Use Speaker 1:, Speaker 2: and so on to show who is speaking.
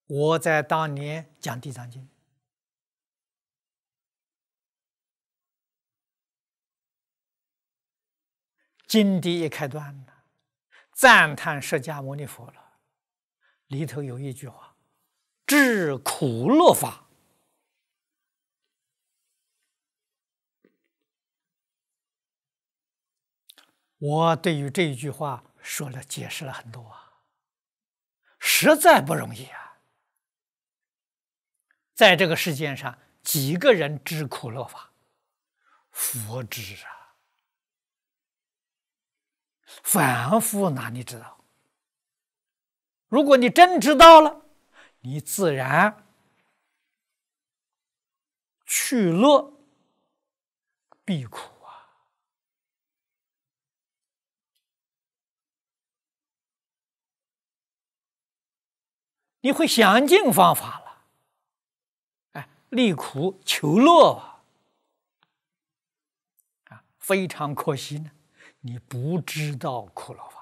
Speaker 1: 我在当年讲《地藏经》，经的一开端呢，赞叹释迦牟尼佛了，里头有一句话：“知苦乐法。”我对于这一句话解释了很多啊，实在不容易啊。在这个世界上，几个人知苦乐法？佛知啊，凡夫哪里知道？如果你真知道了，你自然去乐避苦。你会想尽方法了，离苦求乐非常可惜呢，你不知道苦乐法。